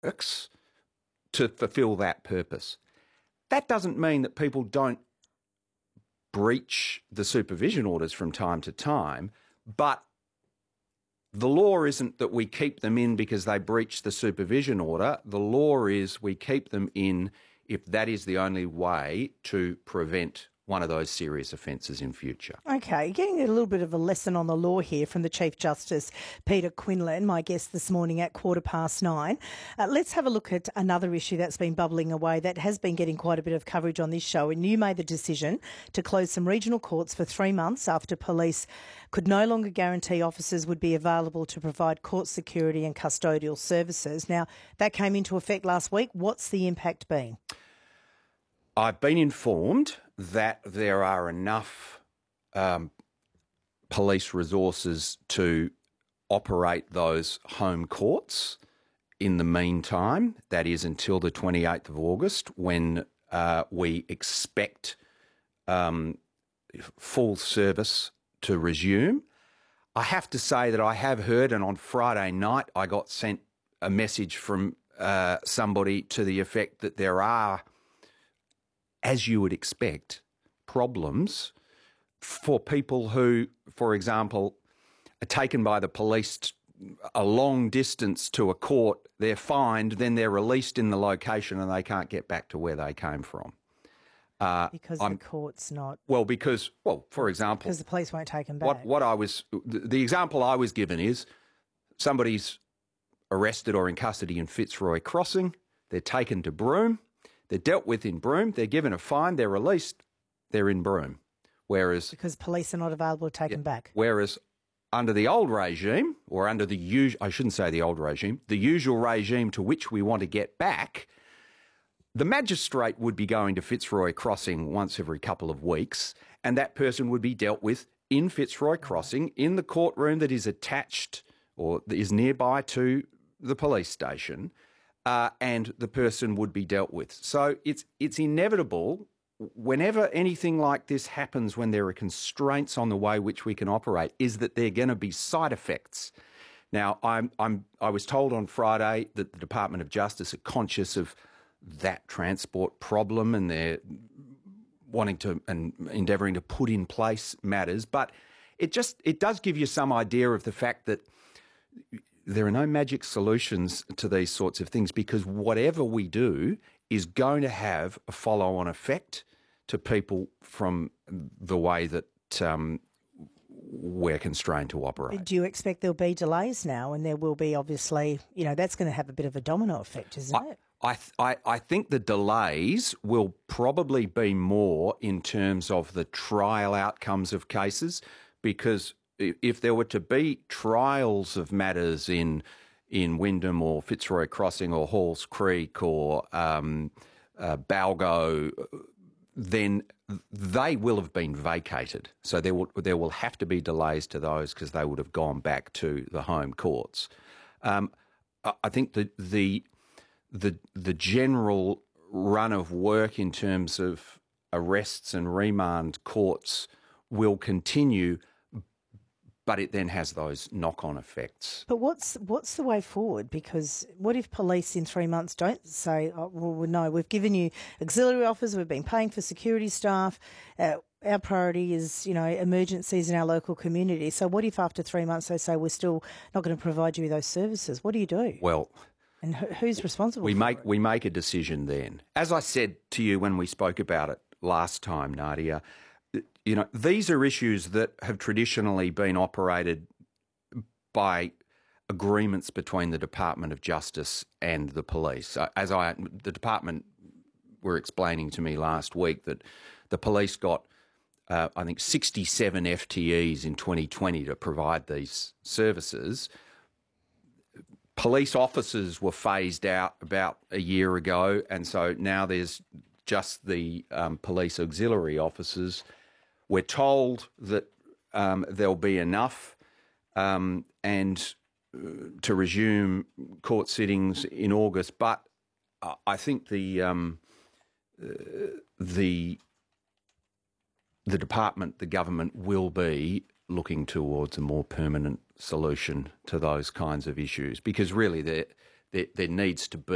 works to fulfil that purpose. That doesn't mean that people don't breach the supervision orders from time to time, but the law isn't that we keep them in because they breach the supervision order. The law is we keep them in if that is the only way to prevent one of those serious offences in future. Okay, getting a little bit of a lesson on the law here from the Chief Justice, Peter Quinlan, my guest this morning at 9:15. Let's have a look at another issue that's been bubbling away that has been getting quite a bit of coverage on this show. And you made the decision to close some regional courts for 3 months after police could no longer guarantee officers would be available to provide court security and custodial services. Now, that came into effect last week. What's the impact been? I've been informed that there are enough police resources to operate those home courts in the meantime. That is until the 28th of August, when we expect full service to resume. I have to say that I have heard, and on Friday night I got sent a message from somebody to the effect that there are, as you would expect, problems for people who, for example, are taken by the police a long distance to a court, they're fined, then they're released in the location and they can't get back to where they came from. Because the court's not... Well, for example... Because the police won't take them back. The example I was given is somebody's arrested or in custody in Fitzroy Crossing, they're taken to Broome, they're dealt with in Broome, they're given a fine, they're released, they're in Broome. Because police are not available to take them back. Whereas under the old regime, or under the usual regime to which we want to get back, the magistrate would be going to Fitzroy Crossing once every couple of weeks, and that person would be dealt with in Fitzroy Crossing in the courtroom that is attached or is nearby to the police station, and the person would be dealt with. So it's inevitable whenever anything like this happens, when there are constraints on the way which we can operate, is that there are going to be side effects. Now, I was told on Friday that the Department of Justice are conscious of that transport problem, and they're wanting to and endeavouring to put in place matters. But it does give you some idea of the fact that there are no magic solutions to these sorts of things, because whatever we do is going to have a follow-on effect to people from the way that we're constrained to operate. Do you expect there'll be delays now, and there will be, obviously, that's going to have a bit of a domino effect, isn't it? I think the delays will probably be more in terms of the trial outcomes of cases, because if there were to be trials of matters in Wyndham or Fitzroy Crossing or Halls Creek or Balgo, then they will have been vacated. So there will have to be delays to those, because they would have gone back to the home courts. I think the general run of work in terms of arrests and remand courts will continue, but it then has those knock-on effects. But what's the way forward? Because what if police in 3 months don't say, oh, well, no, we've given you auxiliary officers, we've been paying for security staff, our priority is, emergencies in our local community. So what if after 3 months they say, we're still not going to provide you with those services? What do you do? Well... And who's responsible we for it? We make a decision then. As I said to you when we spoke about it last time, Nadia, these are issues that have traditionally been operated by agreements between the Department of Justice and the police. The department were explaining to me last week that the police got, I think, 67 FTEs in 2020 to provide these services. Police officers were phased out about a year ago, and so now there's just the police auxiliary officers. We're told that there'll be enough and to resume court sittings in August, but I think the department, the government, will be looking towards a more permanent solution to those kinds of issues, because really there needs to be